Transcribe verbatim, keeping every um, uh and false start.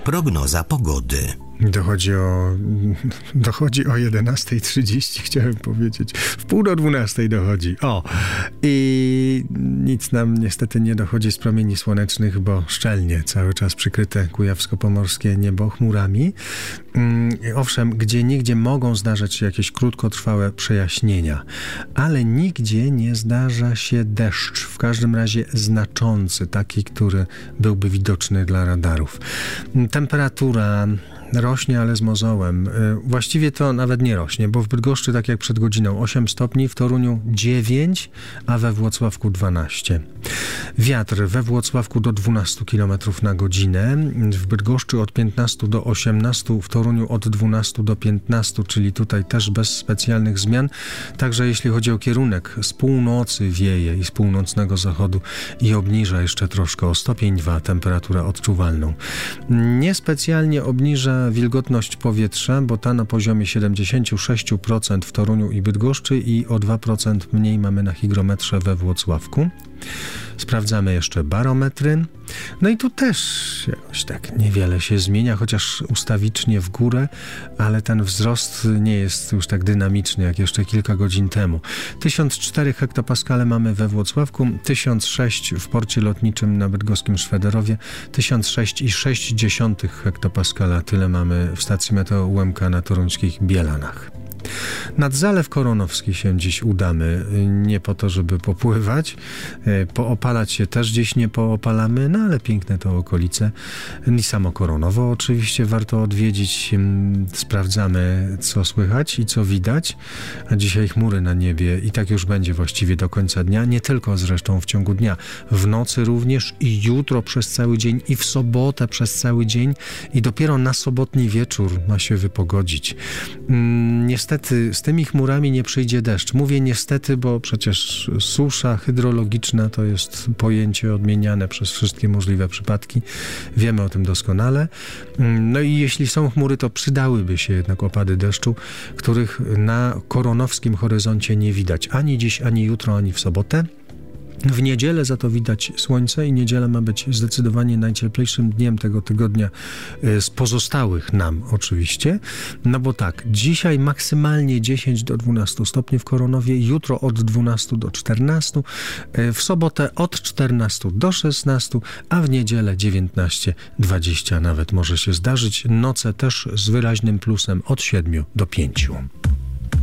Prognoza pogody. Dochodzi o, dochodzi o jedenasta trzydzieści, chciałem powiedzieć. W pół do dwunastej dochodzi. O! I nic nam niestety nie dochodzi z promieni słonecznych, bo szczelnie cały czas przykryte kujawsko-pomorskie niebo chmurami. Owszem, gdzie nigdzie mogą zdarzać się jakieś krótkotrwałe przejaśnienia, ale nigdzie nie zdarza się deszcz. W każdym razie znaczący, taki, który byłby widoczny dla radarów. Temperatura rośnie, ale z mozołem. Właściwie to nawet nie rośnie, bo w Bydgoszczy, tak jak przed godziną, osiem stopni, w Toruniu dziewięć, a we Włocławku dwanaście. Wiatr we Włocławku do dwunastu kilometrów na godzinę, w Bydgoszczy od piętnastu do osiemnastu, w Toruniu od dwunastu do piętnastu, czyli tutaj też bez specjalnych zmian. Także jeśli chodzi o kierunek, z północy wieje i z północnego zachodu i obniża jeszcze troszkę o stopień dwa temperaturę odczuwalną. Niespecjalnie obniża wilgotność powietrza, bo ta na poziomie siedemdziesiąt sześć procent w Toruniu i Bydgoszczy i o dwa procent mniej mamy na hygrometrze we Włocławku. Sprawdzamy jeszcze barometry. No i tu też jakoś tak niewiele się zmienia, chociaż ustawicznie w górę, ale ten wzrost nie jest już tak dynamiczny jak jeszcze kilka godzin temu. tysiąc cztery hektopaskale mamy we Włocławku, tysiąc sześć w porcie lotniczym na bydgoskim Szwederowie, tysiąc sześć i sześć dziesiątych hektopaskala, tyle mamy w stacji Meteo U M K na toruńskich Bielanach. Nad Zalew Koronowski się dziś udamy, nie po to, żeby popływać, poopalać się też gdzieś nie poopalamy, no ale piękne to okolice. I samo Koronowo oczywiście warto odwiedzić, sprawdzamy co słychać i co widać, a dzisiaj chmury na niebie i tak już będzie właściwie do końca dnia, nie tylko zresztą w ciągu dnia, w nocy również i jutro przez cały dzień i w sobotę przez cały dzień i dopiero na sobotni wieczór ma się wypogodzić. Niestety z tymi chmurami nie przyjdzie deszcz. Mówię niestety, bo przecież susza hydrologiczna to jest pojęcie odmieniane przez wszystkie możliwe przypadki. Wiemy o tym doskonale. No i jeśli są chmury, to przydałyby się jednak opady deszczu, których na koronowskim horyzoncie nie widać ani dziś, ani jutro, ani w sobotę. W niedzielę za to widać słońce i niedziela ma być zdecydowanie najcieplejszym dniem tego tygodnia z pozostałych nam oczywiście. No bo tak, dzisiaj maksymalnie dziesięć do dwunastu stopni w Koronowie, jutro od dwunastu do czternastu, w sobotę od czternastu do szesnastu, a w niedzielę dziewiętnaście dwadzieścia nawet może się zdarzyć. Noce też z wyraźnym plusem od siedmiu do pięciu.